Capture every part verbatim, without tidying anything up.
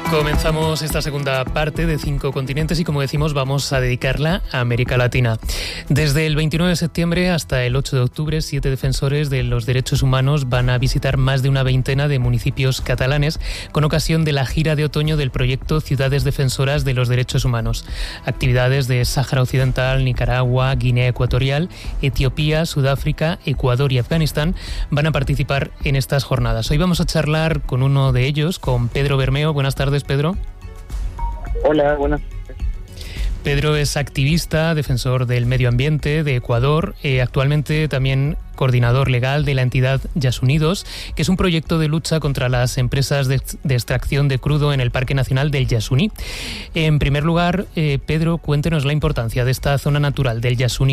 Comenzamos esta segunda parte de Cinco Continentes y, como decimos, vamos a dedicarla a América Latina. Desde el veintinueve de septiembre hasta el ocho de octubre, siete defensores de los derechos humanos van a visitar más de una veintena de municipios catalanes con ocasión de la gira de otoño del proyecto Ciudades Defensoras de los Derechos Humanos. Actividades de Sáhara Occidental, Nicaragua, Guinea Ecuatorial, Etiopía, Sudáfrica, Ecuador y Afganistán van a participar en estas jornadas. Hoy vamos a charlar con uno de ellos, con Pedro Bermeo. Buenas tardes, Pedro. Hola, buenas. Pedro es activista, defensor del medio ambiente de Ecuador, eh, actualmente también coordinador legal de la entidad Yasunidos, que es un proyecto de lucha contra las empresas de, de extracción de crudo en el Parque Nacional del Yasuní. En primer lugar, eh, Pedro, cuéntenos la importancia de esta zona natural del Yasuní.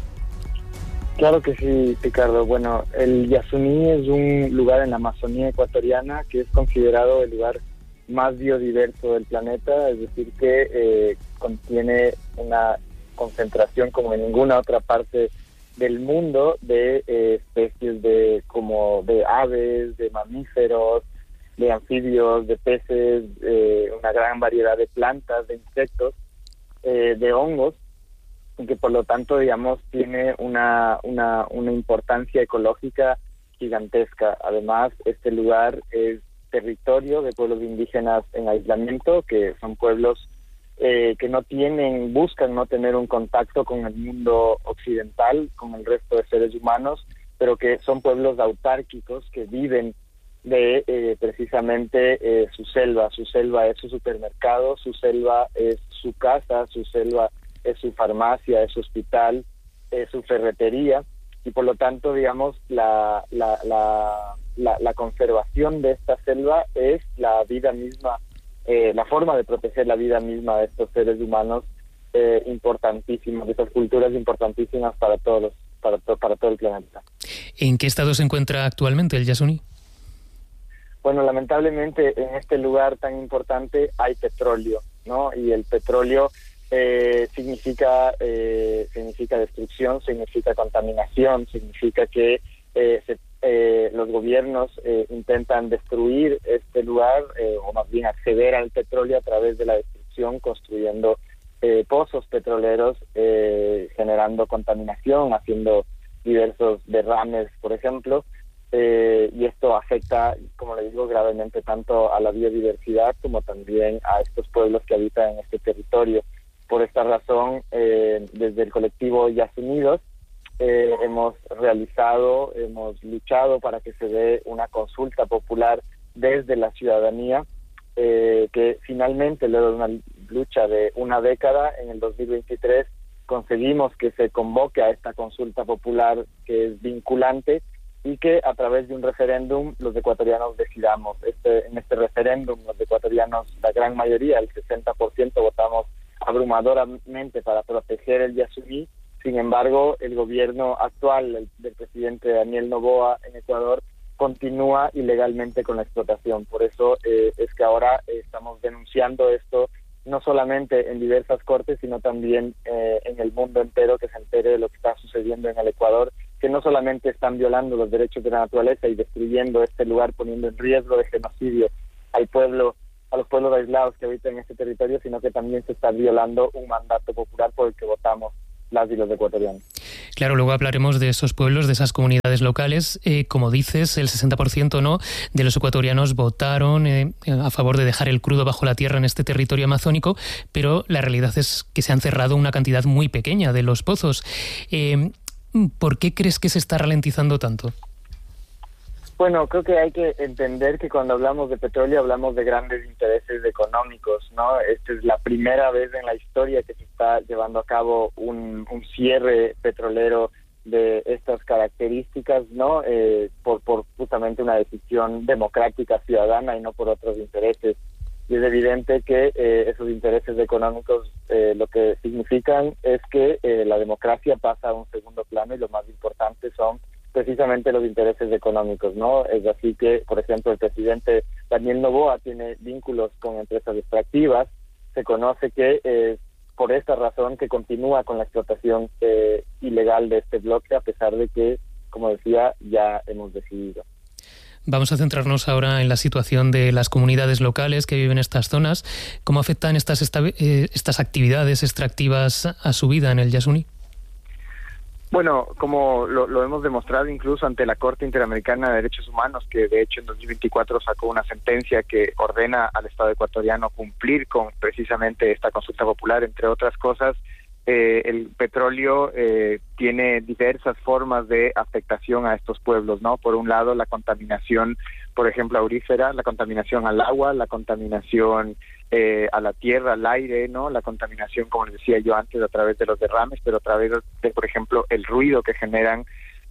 Claro que sí, Ricardo. Bueno, el Yasuní es un lugar en la Amazonía ecuatoriana que es considerado el lugar más biodiverso del planeta, es decir que eh, contiene una concentración como en ninguna otra parte del mundo de eh, especies de como de aves, de mamíferos, de anfibios, de peces, eh, una gran variedad de plantas, de insectos, eh, de hongos, y que por lo tanto, digamos, tiene una, una, una importancia ecológica gigantesca. Además, este lugar es territorio de pueblos indígenas en aislamiento, que son pueblos eh, que no tienen, buscan no tener un contacto con el mundo occidental, con el resto de seres humanos, pero que son pueblos autárquicos que viven de eh, precisamente eh, su selva. Su selva es su supermercado, su selva es su casa, su selva es su farmacia, es su hospital, es su ferretería, y por lo tanto, digamos, la la la La, la conservación de esta selva es la vida misma, eh, la forma de proteger la vida misma de estos seres humanos eh, importantísimos, de estas culturas importantísimas para todos los, para, to, para todo el planeta. ¿En qué estado se encuentra actualmente el Yasuní? Bueno, lamentablemente en este lugar tan importante hay petróleo, ¿no? Y el petróleo eh, significa eh, significa destrucción, significa contaminación, significa que eh, se Eh, los gobiernos eh, intentan destruir este lugar eh, o más bien acceder al petróleo a través de la destrucción, construyendo eh, pozos petroleros, eh, generando contaminación, haciendo diversos derrames, por ejemplo, eh, y esto afecta, como le digo, gravemente tanto a la biodiversidad como también a estos pueblos que habitan en este territorio. Por esta razón, eh, desde el colectivo Yasunidos, Eh, hemos realizado, hemos luchado para que se dé una consulta popular desde la ciudadanía, eh, que finalmente, luego de una lucha de una década, en el dos mil veintitrés, conseguimos que se convoque a esta consulta popular que es vinculante y que a través de un referéndum los ecuatorianos decidamos. Este, en este referéndum los ecuatorianos, la gran mayoría, el sesenta por ciento, votamos abrumadoramente para proteger el Yasuní. Sin embargo, el gobierno actual el, del presidente Daniel Noboa en Ecuador continúa ilegalmente con la explotación. Por eso eh, es que ahora eh, estamos denunciando esto no solamente en diversas cortes, sino también eh, en el mundo entero, que se entere de lo que está sucediendo en el Ecuador, que no solamente están violando los derechos de la naturaleza y destruyendo este lugar, poniendo en riesgo de genocidio al pueblo, a los pueblos aislados que habitan en este territorio, sino que también se está violando un mandato popular por el que votamos las y los ecuatorianos. Claro, luego hablaremos de esos pueblos, de esas comunidades locales. Eh, como dices, el sesenta por ciento no de los ecuatorianos votaron eh, a favor de dejar el crudo bajo la tierra en este territorio amazónico, pero la realidad es que se han cerrado una cantidad muy pequeña de los pozos. Eh, ¿Por qué crees que se está ralentizando tanto? Bueno, creo que hay que entender que cuando hablamos de petróleo hablamos de grandes intereses económicos, ¿no? Esta es la primera vez en la historia que se está llevando a cabo un, un cierre petrolero de estas características, ¿no? Eh, por, por justamente una decisión democrática ciudadana y no por otros intereses. Y es evidente que eh, esos intereses económicos eh, lo que significan es que eh, la democracia pasa a un segundo plano y lo más importante son precisamente los intereses económicos, ¿no? Es así que, por ejemplo, el presidente Daniel Noboa tiene vínculos con empresas extractivas. Se conoce que eh, por esta razón que continúa con la explotación eh, ilegal de este bloque, a pesar de que, como decía, ya hemos decidido. Vamos a centrarnos ahora en la situación de las comunidades locales que viven en estas zonas. ¿Cómo afectan estas, esta, eh, estas actividades extractivas a su vida en el Yasuní? Bueno, como lo, lo hemos demostrado incluso ante la Corte Interamericana de Derechos Humanos, que de hecho en dos mil veinticuatro sacó una sentencia que ordena al Estado ecuatoriano cumplir con precisamente esta consulta popular, entre otras cosas, eh, el petróleo eh, tiene diversas formas de afectación a estos pueblos, ¿no? Por un lado, la contaminación, por ejemplo, aurífera, la contaminación al agua, la contaminación eh, a la tierra, al aire, ¿no? La contaminación, como les decía yo antes, a través de los derrames, pero a través de, por ejemplo, el ruido que generan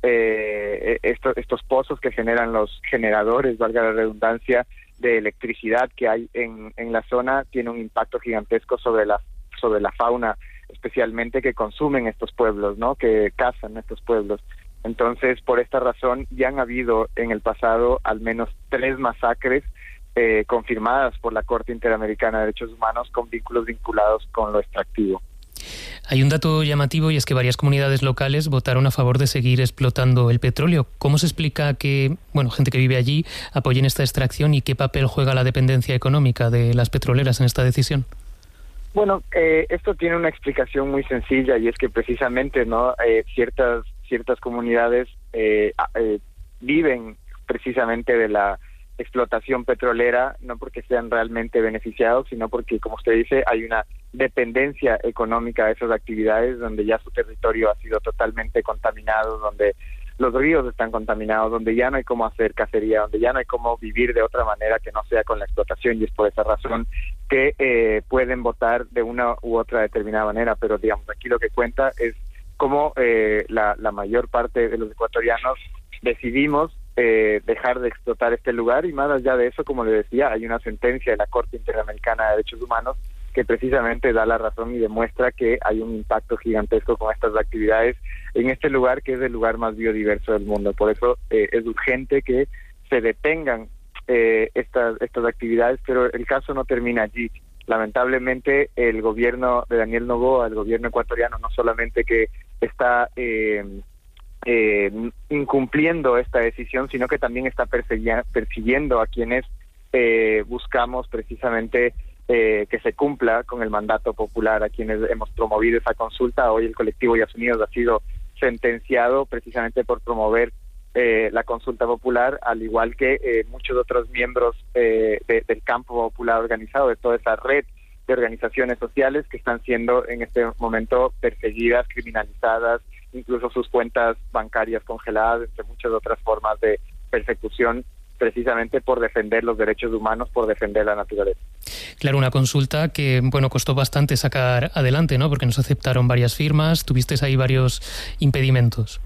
eh, estos, estos pozos que generan los generadores, valga la redundancia, de electricidad que hay en, en la zona, tiene un impacto gigantesco sobre la, sobre la fauna, especialmente que consumen estos pueblos, ¿no? Que cazan estos pueblos. Entonces, por esta razón, ya han habido en el pasado al menos tres masacres eh, confirmadas por la Corte Interamericana de Derechos Humanos con vínculos vinculados con lo extractivo. Hay un dato llamativo y es que varias comunidades locales votaron a favor de seguir explotando el petróleo. ¿Cómo se explica que, bueno, gente que vive allí apoyen esta extracción y qué papel juega la dependencia económica de las petroleras en esta decisión? Bueno, eh, esto tiene una explicación muy sencilla y es que precisamente, ¿no? Eh, ciertas ciertas comunidades eh, eh, viven precisamente de la explotación petrolera, no porque sean realmente beneficiados, sino porque, como usted dice, hay una dependencia económica de esas actividades donde ya su territorio ha sido totalmente contaminado, donde los ríos están contaminados, donde ya no hay cómo hacer cacería, donde ya no hay cómo vivir de otra manera que no sea con la explotación, y es por esa razón que eh, pueden votar de una u otra determinada manera, pero digamos aquí lo que cuenta es cómo eh, la, la mayor parte de los ecuatorianos decidimos eh, dejar de explotar este lugar, y más allá de eso, como le decía, hay una sentencia de la Corte Interamericana de Derechos Humanos que precisamente da la razón y demuestra que hay un impacto gigantesco con estas actividades en este lugar, que es el lugar más biodiverso del mundo. Por eso eh, es urgente que se detengan eh, estas, estas actividades, pero el caso no termina allí. Lamentablemente, el gobierno de Daniel Noboa, el gobierno ecuatoriano, no solamente que está eh, eh, incumpliendo esta decisión, sino que también está persiguiendo a quienes eh, buscamos precisamente Eh, que se cumpla con el mandato popular, a quienes hemos promovido esa consulta. Hoy el colectivo Yasunidos ha sido sentenciado precisamente por promover eh, la consulta popular, al igual que eh, muchos otros miembros eh, de, del campo popular organizado, de toda esa red de organizaciones sociales que están siendo en este momento perseguidas, criminalizadas, incluso sus cuentas bancarias congeladas, entre muchas otras formas de persecución, precisamente por defender los derechos humanos, por defender la naturaleza. Claro, una consulta que, bueno, costó bastante sacar adelante, ¿no? Porque no se aceptaron varias firmas, tuvisteis ahí varios impedimentos.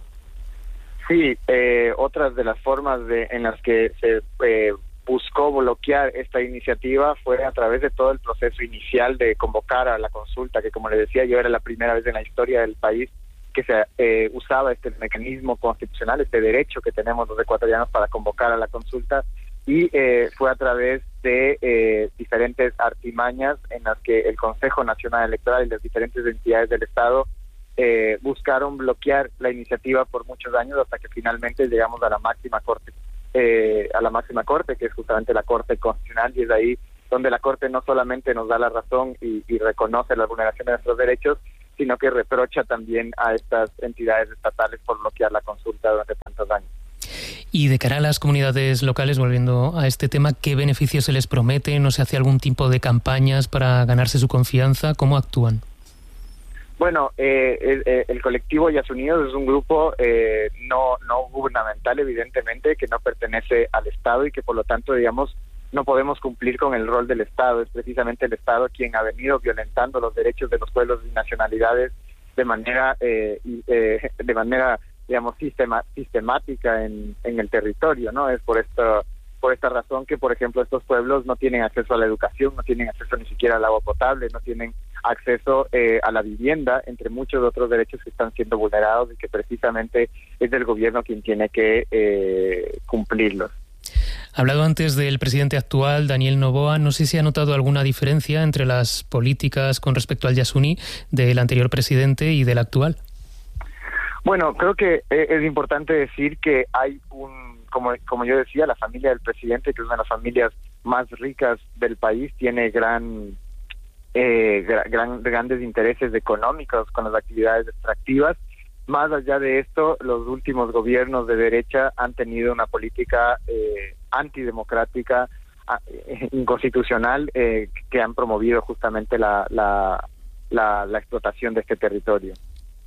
Sí, eh, otras de las formas de, en las que se eh, buscó bloquear esta iniciativa fue a través de todo el proceso inicial de convocar a la consulta, que, como le decía yo, era la primera vez en la historia del país que se eh, usaba este mecanismo constitucional, este derecho que tenemos los ecuatorianos para convocar a la consulta, y eh, fue a través de eh, diferentes artimañas en las que el Consejo Nacional Electoral y las diferentes entidades del Estado eh, buscaron bloquear la iniciativa por muchos años, hasta que finalmente llegamos a la máxima corte, eh, a la máxima corte, que es justamente la Corte Constitucional, y es ahí donde la Corte no solamente nos da la razón y, y reconoce la vulneración de nuestros derechos, sino que reprocha también a estas entidades estatales por bloquear la consulta durante tantos años. Y de cara a las comunidades locales, volviendo a este tema, ¿qué beneficios se les promete? ¿No se hace algún tipo de campañas para ganarse su confianza? ¿Cómo actúan? Bueno, eh, el, el colectivo Yasunidos es un grupo eh, no, no gubernamental, evidentemente, que no pertenece al Estado y que por lo tanto, digamos, no podemos cumplir con el rol del Estado. Es precisamente el Estado quien ha venido violentando los derechos de los pueblos y nacionalidades de manera, eh, eh, de manera, digamos, sistema, sistemática en, en el territorio, ¿no? Es por esto, por esta razón que, por ejemplo, estos pueblos no tienen acceso a la educación, no tienen acceso ni siquiera al agua potable, no tienen acceso eh, a la vivienda, entre muchos otros derechos que están siendo vulnerados y que precisamente es el gobierno quien tiene que eh, cumplirlos. Ha hablado antes del presidente actual, Daniel Noboa. No sé si ha notado alguna diferencia entre las políticas con respecto al Yasuní del anterior presidente y del actual. Bueno, creo que es importante decir que hay un como, como yo decía, la familia del presidente, que es una de las familias más ricas del país, tiene gran, eh, gran grandes intereses económicos con las actividades extractivas. Más allá de esto, los últimos gobiernos de derecha han tenido una política eh, antidemocrática, eh, inconstitucional, eh, que han promovido justamente la, la, la, la explotación de este territorio.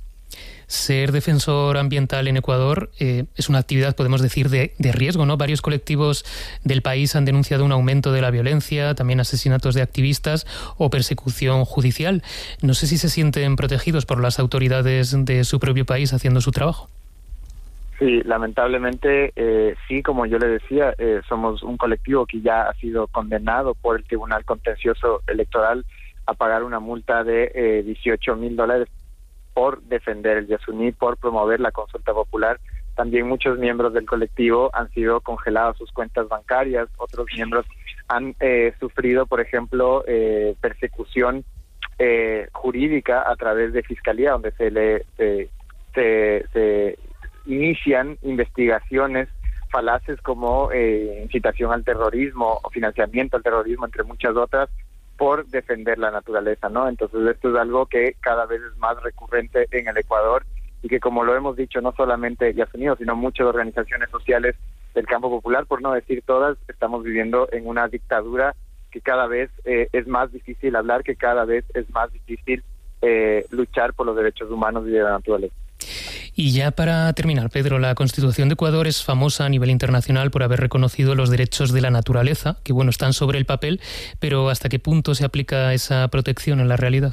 Ser defensor ambiental en Ecuador eh, es una actividad, podemos decir, de, de riesgo, ¿no? Varios colectivos del país han denunciado un aumento de la violencia, también asesinatos de activistas o persecución judicial. No sé si se sienten protegidos por las autoridades de su propio país haciendo su trabajo. Sí, lamentablemente, eh, sí, como yo le decía, eh, somos un colectivo que ya ha sido condenado por el Tribunal Contencioso Electoral a pagar una multa de eh, dieciocho mil dólares por defender el Yasuní, por promover la consulta popular. También muchos miembros del colectivo han sido congelados sus cuentas bancarias, otros miembros han eh, sufrido, por ejemplo, eh, persecución eh, jurídica a través de fiscalía, donde se le se, se, se inician investigaciones falaces como eh, incitación al terrorismo o financiamiento al terrorismo, entre muchas otras, por defender la naturaleza, ¿no? Entonces esto es algo que cada vez es más recurrente en el Ecuador y que, como lo hemos dicho, no solamente Yasuní, sino muchas organizaciones sociales del campo popular, por no decir todas, estamos viviendo en una dictadura que cada vez eh, es más difícil hablar, que cada vez es más difícil eh, luchar por los derechos humanos y de la naturaleza. Y ya para terminar, Pedro, la Constitución de Ecuador es famosa a nivel internacional por haber reconocido los derechos de la naturaleza, que bueno, están sobre el papel, pero ¿hasta qué punto se aplica esa protección en la realidad?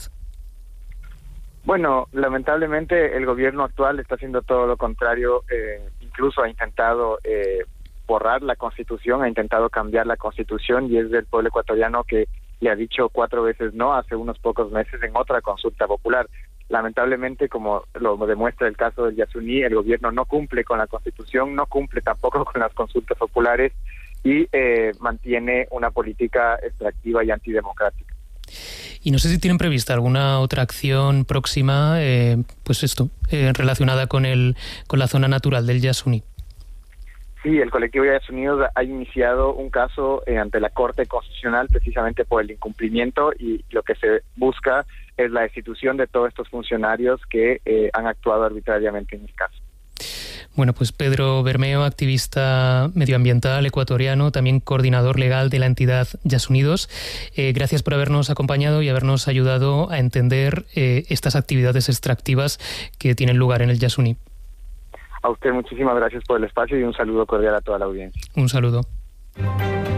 Bueno, lamentablemente el gobierno actual está haciendo todo lo contrario, eh, incluso ha intentado eh, borrar la Constitución, ha intentado cambiar la Constitución, y es del pueblo ecuatoriano que le ha dicho cuatro veces no hace unos pocos meses en otra consulta popular. Lamentablemente, como lo demuestra el caso del Yasuní, el gobierno no cumple con la Constitución, no cumple tampoco con las consultas populares y eh, mantiene una política extractiva y antidemocrática. Y no sé si tienen prevista alguna otra acción próxima, eh, pues esto, eh, relacionada con el con la zona natural del Yasuní. Sí, el colectivo Yasuní ha iniciado un caso eh, ante la Corte Constitucional precisamente por el incumplimiento, y lo que se busca es la destitución de todos estos funcionarios que eh, han actuado arbitrariamente en el caso. Bueno, pues Pedro Bermeo, activista medioambiental ecuatoriano, también coordinador legal de la entidad Yasunidos, eh, gracias por habernos acompañado y habernos ayudado a entender eh, estas actividades extractivas que tienen lugar en el Yasuní. A usted muchísimas gracias por el espacio y un saludo cordial a toda la audiencia. Un saludo.